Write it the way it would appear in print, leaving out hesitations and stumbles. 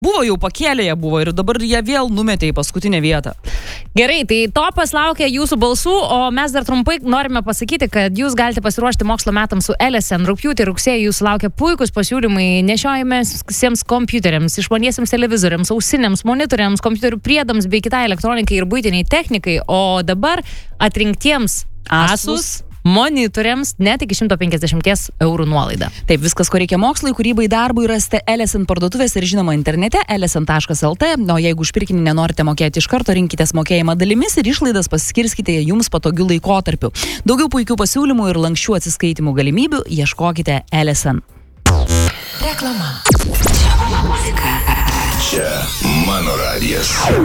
Buvo jau pakėlėje, ir dabar jie vėl numetė į paskutinę vietą. Gerai, tai topas laukia jūsų balsų, o mes dar trumpai norime pasakyti, kad jūs galite pasiruošti mokslo metams su Elesen. Rugpjūtį rugsėjį jūsų laukia puikus pasiūlymai nešiojamiems kompiuteriams, išmaniesiems televizoriams, ausinėms, monitoriams, kompiuterių priedams bei kitai elektronikai ir buitiniai technikai. O dabar atrinktiems Asus monitoriams net iki 150 eurų nuolaida. Taip, viskas, ko reikia mokslui, kūrybai, darbui, rasite Elesen parduotuvės ir žinoma internete elesen.lt. O jeigu už pirkinį nenorite mokėti iš karto, rinkitės mokėjimą dalimis ir išlaidas pasiskirskite jums patogiu laikotarpiu. Daugiau puikių pasiūlymų ir lanksčių atsiskaitimų galimybių ieškokite Elesen. Reklama. Čia mano radijas.